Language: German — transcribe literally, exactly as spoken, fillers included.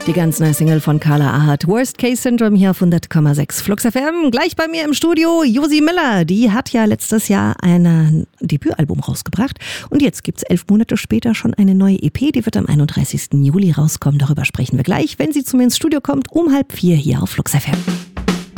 Die ganz neue Single von Carla Ahart, Worst Case Syndrome, hier auf hundert Komma sechs Flux F M. Gleich bei mir im Studio Josi Miller. Die hat ja letztes Jahr ein Debütalbum rausgebracht. Und jetzt gibt's elf Monate später schon eine neue E P. Die wird am einunddreißigsten Juli rauskommen. Darüber sprechen wir gleich, wenn sie zu mir ins Studio kommt, um halb vier hier auf Flux F M.